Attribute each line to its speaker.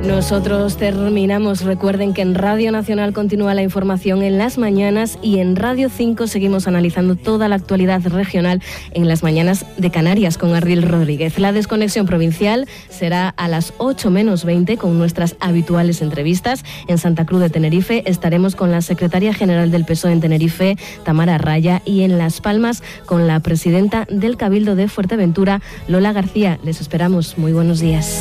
Speaker 1: Nosotros terminamos. Recuerden que en Radio Nacional continúa la información en las mañanas y en Radio 5 seguimos analizando toda la actualidad regional en las mañanas de Canarias con Ardil Rodríguez. La desconexión provincial será a las 8 menos 20 con nuestras habituales entrevistas. En Santa Cruz de Tenerife estaremos con la secretaria general del PSOE en Tenerife, Tamara Raya, y en Las Palmas con la presidenta del Cabildo de Fuerteventura, Lola García. Les esperamos. Muy buenos días.